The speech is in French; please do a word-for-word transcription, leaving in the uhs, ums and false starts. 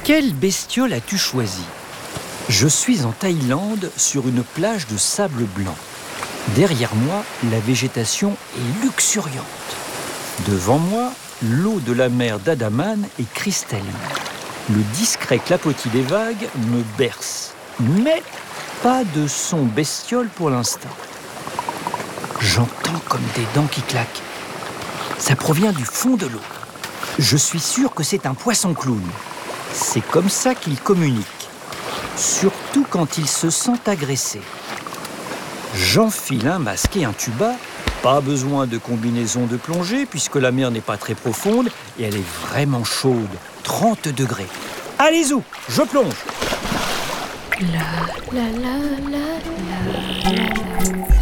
Quelle bestiole as-tu choisi ? Je suis en Thaïlande sur une plage de sable blanc. Derrière moi, la végétation est luxuriante. Devant moi, l'eau de la mer d'Andaman est cristalline. Le discret clapotis des vagues me berce. Mais pas de son bestiole pour l'instant. J'entends comme des dents qui claquent. Ça provient du fond de l'eau. Je suis sûr que c'est un poisson clown. C'est comme ça qu'il communique. Surtout quand il se sent agressé. J'enfile un masque et un tuba. Pas besoin de combinaison de plongée puisque la mer n'est pas très profonde et elle est vraiment chaude, trente degrés. Allez zou, je plonge. La la la la la la.